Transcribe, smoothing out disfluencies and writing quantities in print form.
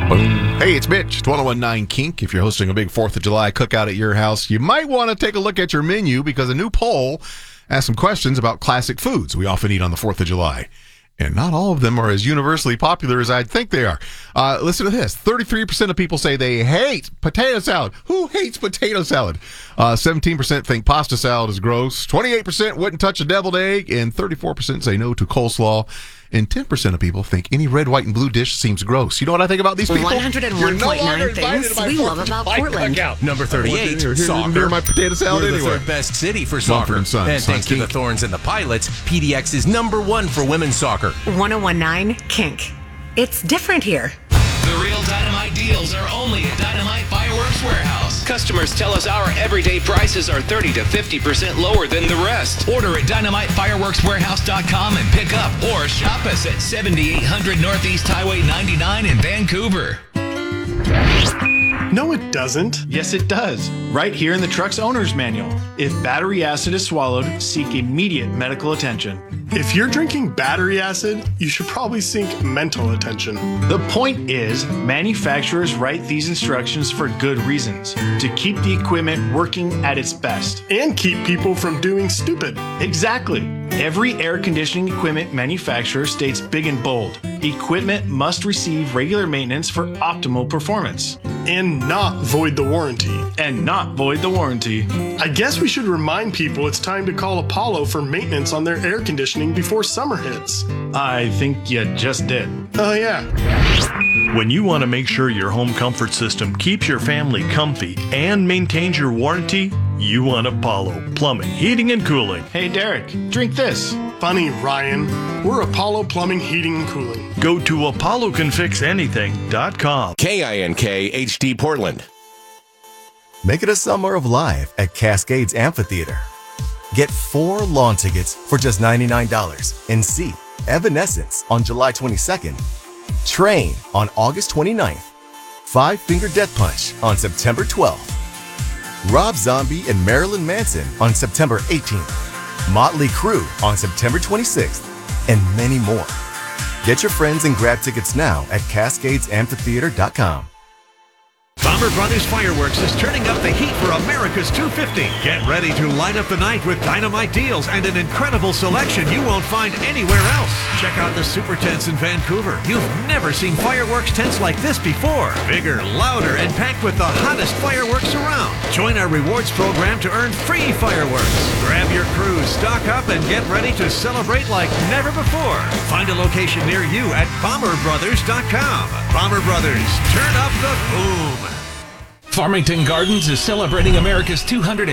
Boom. Hey, it's Mitch, 1019 Kink. If you're hosting a big 4th of July cookout at your house, you might want to take a look at your menu because a new poll asks some questions about classic foods we often eat on the 4th of July. And not all of them are as universally popular as I'd think they are. Listen to this. 33% of people say they hate potato salad. Who hates potato salad? 17% think pasta salad is gross. 28% wouldn't touch a deviled egg. And 34% say no to coleslaw. And 10% of people think any red, white, and blue dish seems gross. You know what I think about these people? 101.9 things we love about Portland. Number 38, soccer. Near my potato salad We're the anyway. third best city for soccer. And thanks to the Thorns and the Pilots, PDX is number 1 for women's soccer. 1019 Kink. It's different here. The real Dynamite deals are only at Dynamite Fireworks Warehouse. Customers tell us our everyday prices are 30 to 50% lower than the rest. Order at DynamiteFireworksWarehouse.com and pick up or shop us at 7800 Northeast Highway 99 in Vancouver. No, it doesn't. Yes, it does. Right here in the truck's owner's manual. If battery acid is swallowed, seek immediate medical attention. If you're drinking battery acid, you should probably seek mental attention. The point is, manufacturers write these instructions for good reasons, to keep the equipment working at its best. And keep people from doing stupid. Exactly. Every air conditioning equipment manufacturer states big and bold, equipment must receive regular maintenance for optimal performance. And not void the warranty. And not void the warranty. I guess we should remind people it's time to call Apollo for maintenance on their air conditioning before summer hits. I think you just did. Oh, yeah. When you want to make sure your home comfort system keeps your family comfy and maintains your warranty, you want Apollo Plumbing, Heating, and Cooling. Hey, Derek, drink this. Funny, Ryan. We're Apollo Plumbing, Heating, and Cooling. Go to ApolloCanFixAnything.com. KINK HD Portland. Make it a summer of live at Cascades Amphitheater. Get 4 lawn tickets for just $99 and see Evanescence on July 22nd, Train on August 29th, Five Finger Death Punch on September 12th, Rob Zombie and Marilyn Manson on September 18th, Motley Crue on September 26th, and many more. Get your friends and grab tickets now at CascadesAmphitheater.com. Bomber Brothers Fireworks is turning up the heat for America's 250. Get ready to light up the night with dynamite deals and an incredible selection you won't find anywhere else. Check out the super tents in Vancouver. You've never seen fireworks tents like this before. Bigger, louder, and packed with the hottest fireworks around. Join our rewards program to earn free fireworks. Grab your crews, stock up, and get ready to celebrate like never before. Find a location near you at BomberBrothers.com. Bomber Brothers, turn up the boom. Farmington Gardens is celebrating America's 200